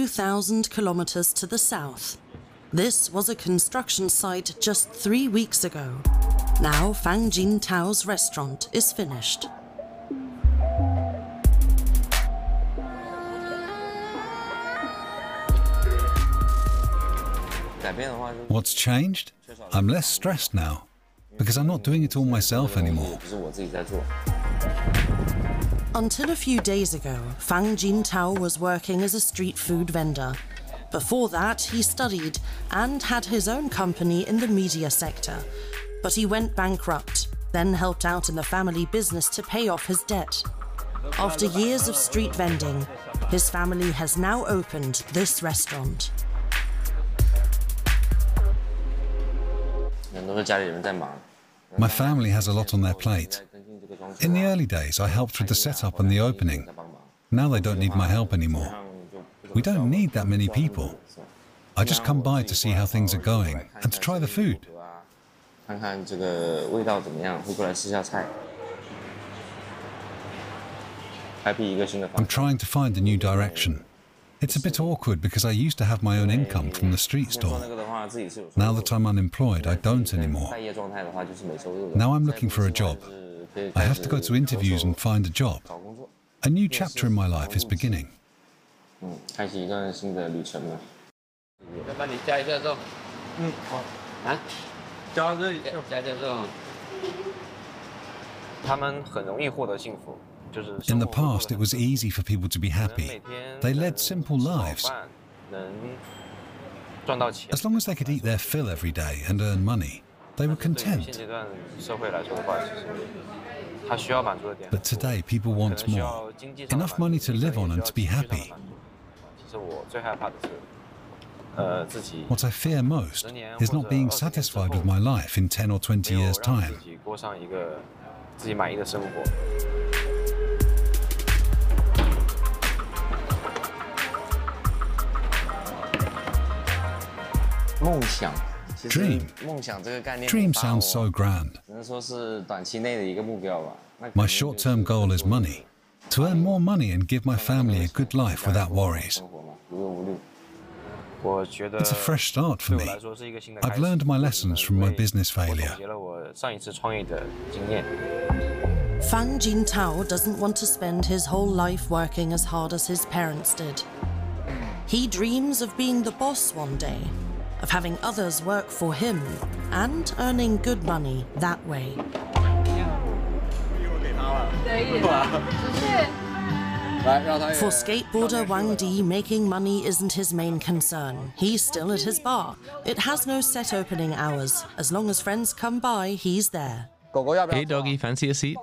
2,000 kilometers to the south. This was a construction site just 3 weeks ago. Now Fang Jintao's restaurant is finished. What's changed? I'm less stressed now, because I'm not doing it all myself anymore. Until a few days ago, Fang Jintao was working as a street food vendor. Before that, he studied and had his own company in the media sector. But he went bankrupt, then helped out in the family business to pay off his debt. After years of street vending, his family has now opened this restaurant. My family has a lot on their plate. In the early days, I helped with the setup and the opening. Now they don't need my help anymore. We don't need that many people. I just come by to see how things are going and to try the food. I'm trying to find a new direction. It's a bit awkward because I used to have my own income from the street stall. Now that I'm unemployed, I don't anymore. Now I'm looking for a job. I have to go to interviews and find a job. A new chapter in my life is beginning. In the past, it was easy for people to be happy. They led simple lives. As long as they could eat their fill every day and earn money, they were content. But today, people want more. Enough money to live on and to be happy. What I fear most is not being satisfied with my life in 10 or 20 years' time. Dream sounds so grand. My short-term goal is money. To earn more money and give my family a good life without worries. It's a fresh start for me. I've learned my lessons from my business failure. Fang Jintao doesn't want to spend his whole life working as hard as his parents did. He dreams of being the boss one day, of having others work for him and earning good money that way. For skateboarder Wang Di, making money isn't his main concern. He's still at his bar. It has no set opening hours. As long as friends come by, he's there. Hey doggy, fancy a seat?